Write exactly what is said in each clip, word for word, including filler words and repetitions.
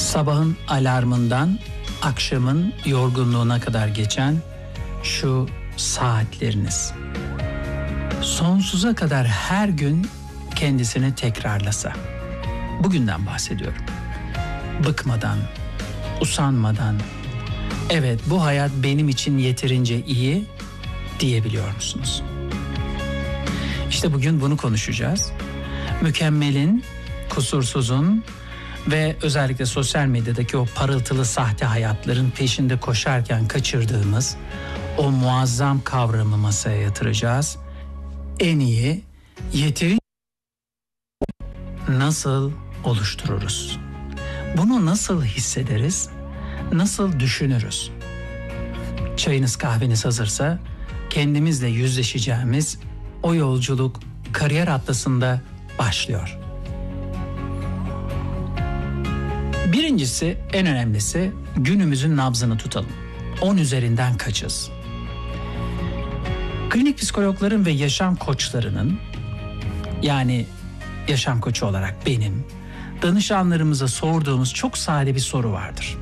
Sabahın alarmından akşamın yorgunluğuna kadar geçen şu saatleriniz. Sonsuza kadar her gün kendisini tekrarlasa. Bugünden bahsediyorum. Bıkmadan, usanmadan, evet bu hayat benim için yeterince iyi diyebiliyor musunuz? İşte bugün bunu konuşacağız. Mükemmelin, kusursuzun ve özellikle sosyal medyadaki o parıltılı sahte hayatların peşinde koşarken kaçırdığımız o muazzam kavramı masaya yatıracağız. En iyi, yeterince nasıl oluştururuz? Bunu nasıl hissederiz? Nasıl düşünürüz? Çayınız kahveniz hazırsa kendimizle yüzleşeceğimiz o yolculuk kariyer atlasında başlıyor. Birincisi, en önemlisi günümüzün nabzını tutalım. on üzerinden kaçız? Klinik psikologların ve yaşam koçlarının, yani yaşam koçu olarak benim, danışanlarımıza sorduğumuz çok sade bir soru vardır.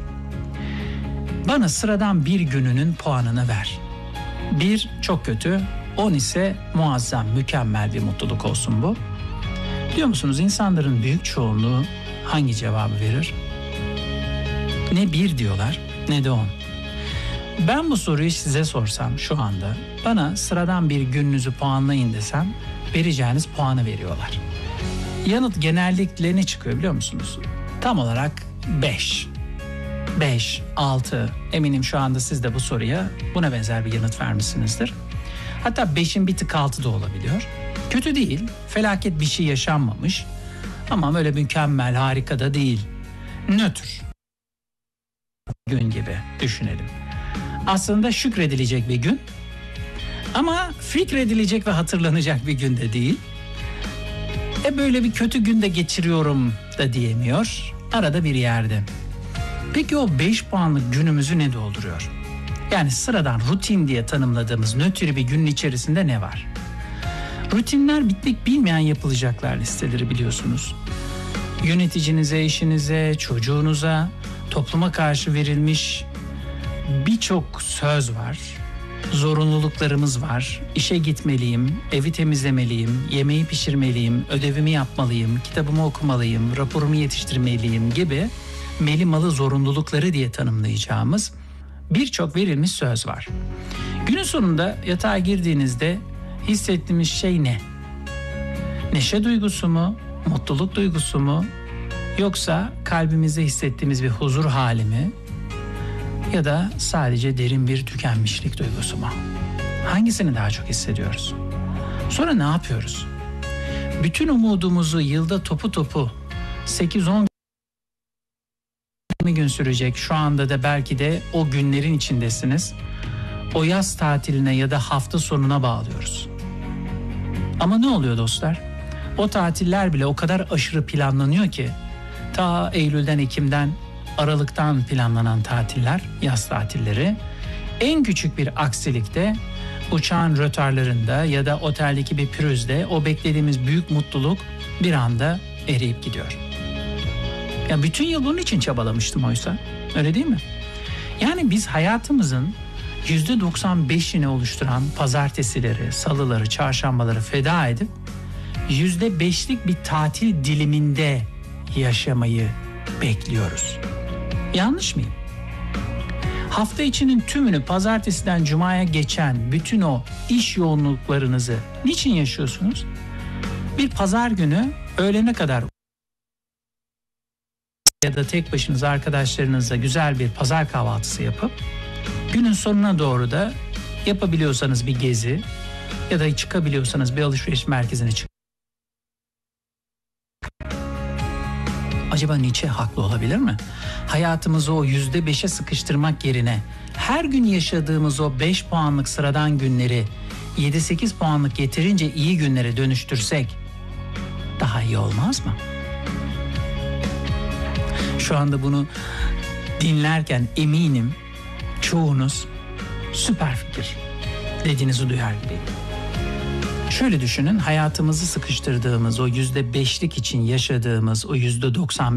Bana sıradan bir gününün puanını ver. Bir çok kötü, on ise muazzam, mükemmel bir mutluluk olsun bu. Biliyor musunuz, insanların büyük çoğunluğu hangi cevabı verir? Ne bir diyorlar ne de on. Ben bu soruyu size sorsam şu anda, bana sıradan bir gününüzü puanlayın desem, vereceğiniz puanı veriyorlar. Yanıt genellikle ne çıkıyor biliyor musunuz? Tam olarak beş. beş, altı. Eminim şu anda siz de bu soruya buna benzer bir yanıt vermişsinizdir. Hatta beşin bir tık altı da olabiliyor. Kötü değil, felaket bir şey yaşanmamış. Ama öyle mükemmel, harika da değil. Nötr. Gün gibi düşünelim. Aslında şükredilecek bir gün. Ama fikredilecek ve hatırlanacak bir gün de değil. E böyle bir kötü günde geçiriyorum da diyemiyor. Arada bir yerde. Peki o beş puanlık günümüzü ne dolduruyor? Yani sıradan rutin diye tanımladığımız nötr bir günün içerisinde ne var? Rutinler bitmek bilmeyen yapılacaklar listeleri biliyorsunuz. Yöneticinize, eşinize, çocuğunuza, topluma karşı verilmiş birçok söz var. Zorunluluklarımız var. İşe gitmeliyim, evi temizlemeliyim, yemeği pişirmeliyim, ödevimi yapmalıyım, kitabımı okumalıyım, raporumu yetiştirmeliyim gibi melimalı zorunlulukları diye tanımlayacağımız birçok verilmiş söz var. Günün sonunda yatağa girdiğinizde hissettiğimiz şey ne? Neşe duygusu mu? Mutluluk duygusu mu? Yoksa kalbimizde hissettiğimiz bir huzur hali mi? Ya da sadece derin bir tükenmişlik duygusu mu? Hangisini daha çok hissediyoruz? Sonra ne yapıyoruz? Bütün umudumuzu yılda topu topu sekiz on gün sürecek, şu anda da belki de o günlerin içindesiniz. O yaz tatiline ya da hafta sonuna bağlıyoruz. Ama ne oluyor dostlar? O tatiller bile o kadar aşırı planlanıyor ki ta Eylül'den, Ekim'den, Aralık'tan planlanan tatiller, yaz tatilleri en küçük bir aksilikte uçağın rötarlarında ya da oteldeki bir pürüzde o beklediğimiz büyük mutluluk bir anda eriyip gidiyor. Ya bütün yıl bunun için çabalamıştım oysa. Öyle değil mi? Yani biz hayatımızın yüzde doksan beşini oluşturan pazartesileri, salıları, çarşambaları feda edip yüzde beşlik bir tatil diliminde yaşamayı bekliyoruz. Yanlış mıyım? Hafta içinin tümünü pazartesiden cumaya geçen bütün o iş yoğunluklarınızı niçin yaşıyorsunuz? Bir pazar günü öğlene kadar ya da tek başınıza arkadaşlarınızla güzel bir pazar kahvaltısı yapıp günün sonuna doğru da yapabiliyorsanız bir gezi ya da çıkabiliyorsanız bir alışveriş merkezine çık. Acaba Nietzsche haklı olabilir mi? Hayatımızı o yüzde beşe sıkıştırmak yerine her gün yaşadığımız o beş puanlık sıradan günleri yedi sekiz puanlık yeterince iyi günlere dönüştürsek daha iyi olmaz mı? Şu anda bunu dinlerken eminim çoğunuz süper fikir dediğinizi duyar gibiyim. Şöyle düşünün, hayatımızı sıkıştırdığımız o yüzde beşlik için yaşadığımız o yüzde doksan